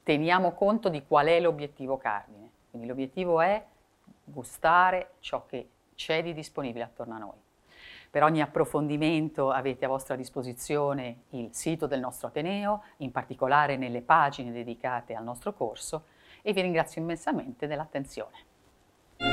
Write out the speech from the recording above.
teniamo conto di qual è l'obiettivo cardine. Quindi l'obiettivo è gustare ciò che c'è di disponibile attorno a noi. Per ogni approfondimento avete a vostra disposizione il sito del nostro Ateneo, in particolare nelle pagine dedicate al nostro corso, e vi ringrazio immensamente dell'attenzione.